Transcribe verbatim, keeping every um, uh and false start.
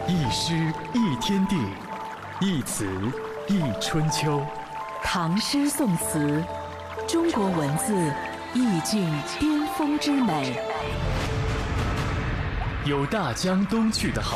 一诗一天地，一词一春秋。 唐诗宋词，中国文字意境巅峰之美。 有大江东去的好